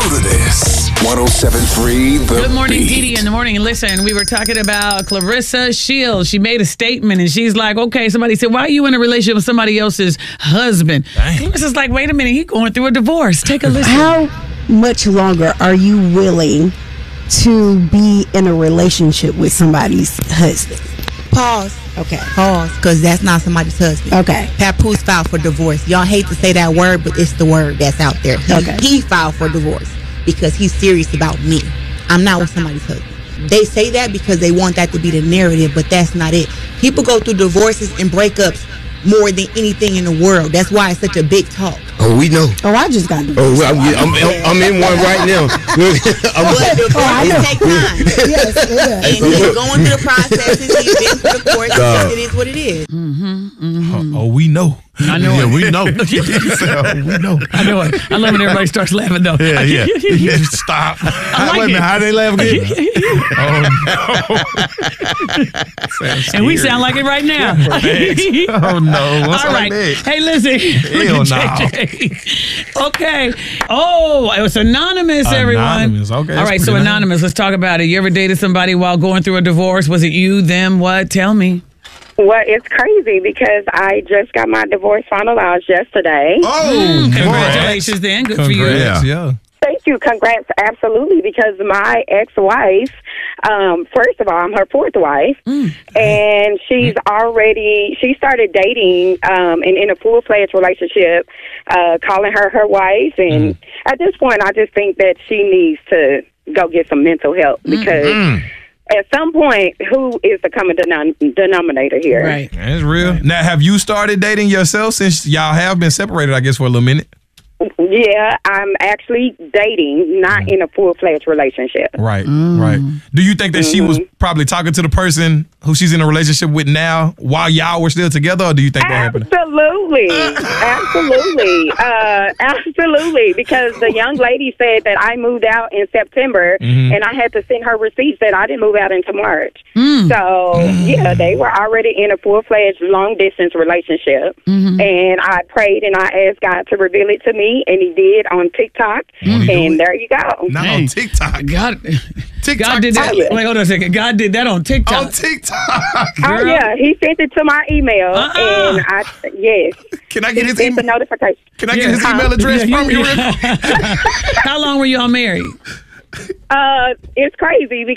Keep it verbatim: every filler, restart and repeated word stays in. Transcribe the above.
to this. one oh seven point three The Good morning, Beat. Dee Dee in the morning. And listen, we were talking about Clarissa Shields. She made a statement and she's like, okay, somebody said, why are you in a relationship with somebody else's husband? Dang. Clarissa's like, wait a minute, he's going through a divorce. Take a listen. How much longer are you willing to be in a relationship with somebody's husband? Pause. Okay. Pause. Because that's not somebody's husband. Okay. Papoose filed for divorce. Y'all hate to say that word, but it's the word that's out there. He, Okay. he filed for divorce because he's serious about me. I'm not with somebody's husband. They say that because they want that to be the narrative, but that's not it. People go through divorces and breakups more than anything in the world. That's why it's such a big talk. Oh, we know. Oh, I just got divorced. Oh, well, I'm, I'm, I'm in one right now. I'm, But divorces take time. Yes, it does. And he's going through the processes. He's been through the courts. Nah. It is what it is. Oh, we know. I know Yeah, it. we know. we know. I know it. I love when everybody starts laughing, though. Yeah, yeah. Stop. like Wait a minute, it. how they laugh again? Oh, no. And we sound like it right now. Oh, no. What's All right. that? Hey, listen. Hell Look no. at J J. Okay. Oh, it was anonymous, everyone. Anonymous. Okay, All that's right, so pretty nice. anonymous. Let's talk about it. You ever dated somebody while going through a divorce? Was it you, them, what? Tell me. Well, it's crazy because I just got my divorce finalized yesterday. Oh, Congratulations, then. Good for you. Congrats, yeah. Thank you. Congrats. Absolutely. Because my ex-wife, um, first of all, I'm her fourth wife, and she's already, she started dating um, and in a full-fledged relationship, uh, calling her her wife. And at this point, I just think that she needs to go get some mental help because at some point, who is the common denom- denominator here? Right. That's real. Now, have you started dating yourself since y'all have been separated, I guess, for a little minute? Yeah, I'm actually dating, not in a full-fledged relationship. Right, right. Do you think that she was probably talking to the person who she's in a relationship with now while y'all were still together, or do you think that happened? Absolutely. Absolutely. Uh, absolutely. Because the young lady said that I moved out in September and I had to send her receipts that I didn't move out until March. So, yeah, they were already in a full-fledged long-distance relationship. And I prayed and I asked God to reveal it to me, and he did on TikTok. Won't he do it? And there you go. Not Hey. on TikTok. God, TikTok. God did that. yeah. Wait, hold on a second. God did that on TikTok. On TikTok. Oh, yeah. He sent it to my email. Uh-uh. And I, yes. Can I He get his sent the email? notification. Can I get Yeah. his email address Yeah, from you- you? How long were y'all married? Uh, it's crazy because